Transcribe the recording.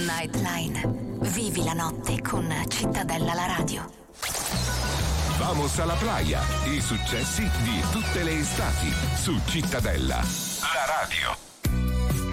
Nightline. Vivi la notte con Cittadella la radio. Vamos a la playa. I successi di tutte le estati su Cittadella la radio.